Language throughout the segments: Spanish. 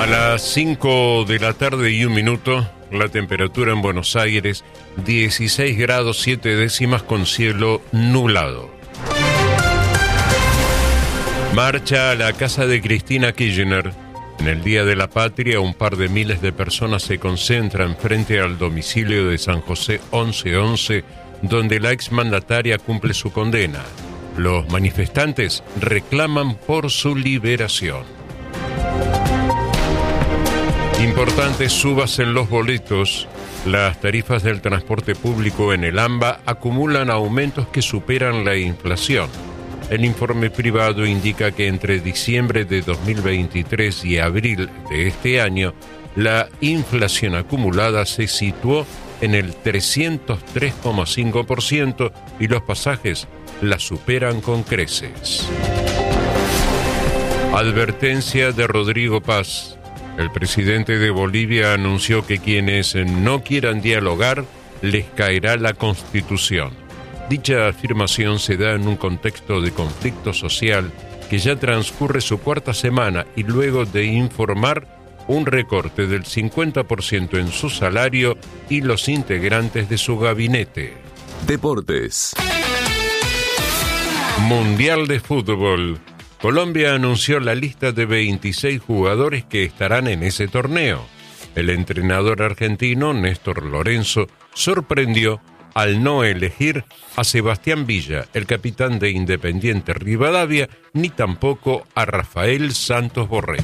las 5 de la tarde y 1 minuto, la temperatura en Buenos Aires, 16 grados 7 décimas con cielo nublado. Marcha a la casa de Cristina Kirchner. En el Día de la Patria, un par de miles de personas se concentran frente al domicilio de San José 1111, donde la exmandataria cumple su condena. Los manifestantes reclaman por su liberación. Importantes subas en los boletos. Las tarifas del transporte público en el AMBA acumulan aumentos que superan la inflación. El informe privado indica que entre diciembre de 2023 y abril de este año, la inflación acumulada se situó en el 303,5% y los pasajes la superan con creces. Advertencia de Rodrigo Paz. El presidente de Bolivia anunció que quienes no quieran dialogar, les caerá la Constitución. Dicha afirmación se da en un contexto de conflicto social que ya transcurre su cuarta semana y luego de informar un recorte del 50% en su salario y los integrantes de su gabinete. Deportes. Mundial de Fútbol. Colombia anunció la lista de 26 jugadores que estarán en ese torneo. El entrenador argentino, Néstor Lorenzo, sorprendió al no elegir a Sebastián Villa, el capitán de Independiente Rivadavia, ni tampoco a Rafael Santos Borré.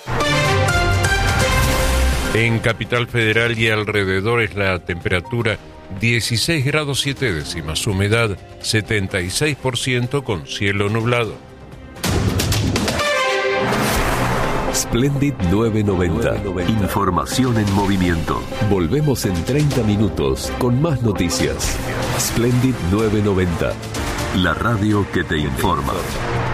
En Capital Federal y alrededores la temperatura 16 grados 7 décimas, humedad 76% con cielo nublado. Splendid 990. Información en movimiento. Volvemos en 30 minutos con más noticias. Splendid 990. La radio que te informa.